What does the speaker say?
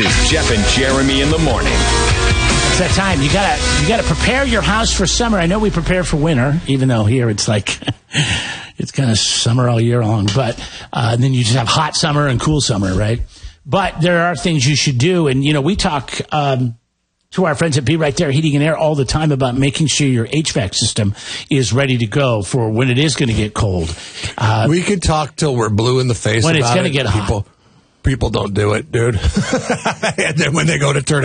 It's Jeff and Jeremy in the morning. It's that time. You gotta prepare your house for summer. I know we prepare for winter, even though here it's like it's kind of summer all year long. But then you just have hot summer and cool summer, right? But there are things you should do, and we talk to our friends at Be Right There Heating and Air all the time about making sure your HVAC system is ready to go for when it is going to get cold. We could talk till we're blue in the face when about it's going to get hot. People don't do it, dude. And then when they go to turn